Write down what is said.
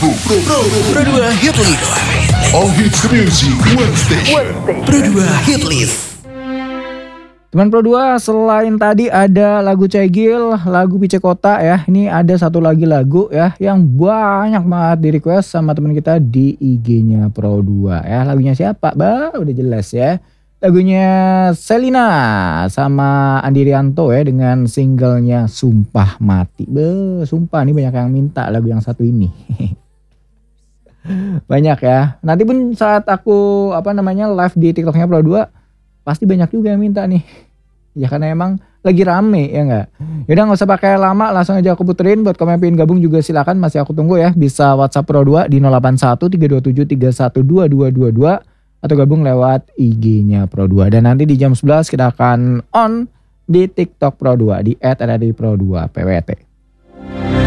Pro 2 Hit List. All hits music, one station. Pro 2 Hit List. Teman Pro 2, selain tadi ada lagu Cegil, lagu Pice Kota ya. Ini ada satu lagi lagu ya yang banyak banget di request sama teman kita di IG-nya Pro 2 ya. Lagunya siapa? Udah jelas ya. Lagunya Selina sama Andi Rianto ya dengan singlenya Sumpah Mati. Sumpah nih banyak yang minta lagu yang satu ini. Banyak ya. Nanti pun saat aku live di TikToknya Pro 2 pasti banyak juga yang minta nih. Ya karena emang lagi rame ya enggak. Yaudah gak usah pakai lama, langsung aja aku puterin. Buat komen pengen gabung juga silakan, masih aku tunggu ya. Bisa WhatsApp Pro 2 di 081 327 312222 atau gabung lewat IG-nya Pro 2. Dan nanti di jam 11 kita akan on di TikTok Pro 2 di @RRI Pro 2 PWT.